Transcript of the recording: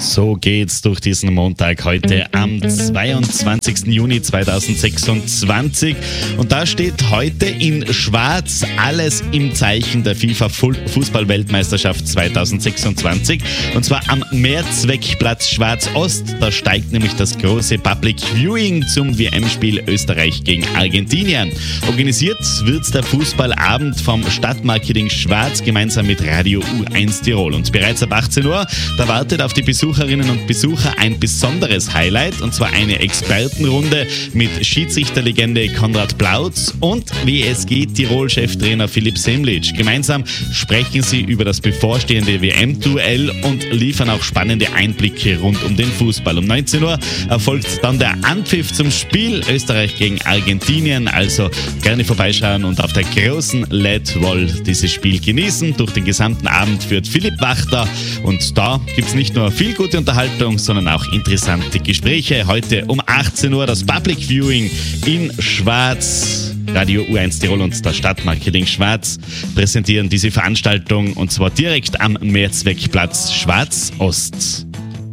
So geht's durch diesen Montag heute am 22. Juni 2026. Und da steht heute in Schwarz alles im Zeichen der FIFA-Fußball-Weltmeisterschaft 2026. Und zwar am Mehrzweckplatz Schwarz-Ost. Da steigt nämlich das große Public Viewing zum WM-Spiel Österreich gegen Argentinien. Organisiert wird der Fußballabend vom Stadtmarketing Schwarz gemeinsam mit Radio U1 Tirol. Und bereits ab 18 Uhr, da wartet auf die Besucherinnen und Besucher ein besonderes Highlight, und zwar eine Expertenrunde mit Schiedsrichterlegende Konrad Plautz und WSG-Tirol-Cheftrainer Philipp Semlitsch. Gemeinsam sprechen sie über das bevorstehende WM-Duell und liefern auch spannende Einblicke rund um den Fußball. Um 19 Uhr erfolgt dann der Anpfiff zum Spiel Österreich gegen Argentinien. Also gerne vorbeischauen und auf der großen LED-Wall dieses Spiel genießen. Durch den gesamten Abend führt Philipp Wachter und da gibt es nicht nur viel gute Unterhaltung, sondern auch interessante Gespräche. Heute um 18 Uhr das Public Viewing in Schwarz. Radio U1 Tirol und das Stadtmarketing Schwarz präsentieren diese Veranstaltung, und zwar direkt am Mehrzweckplatz Schwarz-Ost.